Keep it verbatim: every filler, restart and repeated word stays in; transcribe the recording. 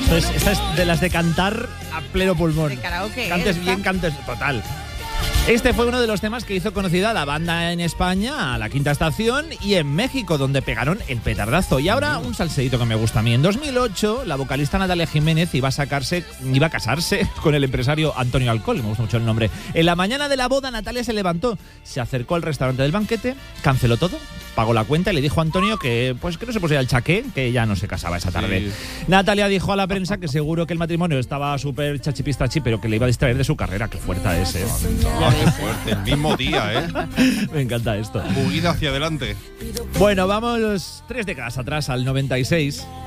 Entonces, esta es de las de cantar a pleno pulmón. De karaoke, Cantes ¿eh? bien, cantes total. Este fue uno de los temas que hizo conocida a la banda en España, a La Quinta Estación, y en México, donde pegaron el petardazo. Y ahora un salseíto que me gusta a mí. En dos mil ocho, la vocalista Natalia Jiménez iba a sacarse, iba a casarse con el empresario Antonio Alcohol, me gusta mucho el nombre. En la mañana de la boda, Natalia se levantó, se acercó al restaurante del banquete, canceló todo, pagó la cuenta y le dijo a Antonio que, pues, que no se pusiera el chaqué, que ya no se casaba esa tarde. Sí. Natalia dijo a la prensa que seguro que el matrimonio estaba súper chachipistachi, pero que le iba a distraer de su carrera. Qué fuerte es, ¿eh? Qué fuerte, el mismo día, ¿eh? Me encanta esto. Huida hacia adelante. Bueno, vamos tres décadas atrás, al noventa y seis.